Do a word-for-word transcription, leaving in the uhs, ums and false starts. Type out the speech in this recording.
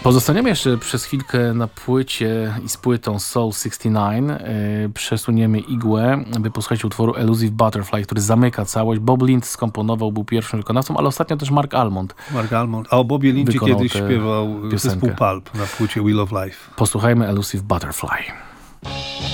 Pozostaniemy jeszcze przez chwilkę na płycie i z płytą Soul sześćdziesiąt dziewięć. Yy, przesuniemy igłę, by posłuchać utworu Elusive Butterfly, który zamyka całość. Bob Lind skomponował, był pierwszym wykonawcą, ale ostatnio też Mark Almond. Mark Almond. A o Bobie Lindzie kiedyś śpiewał piosenkę. Zespół Pulp na płycie Wheel of Life. Posłuchajmy Elusive Butterfly.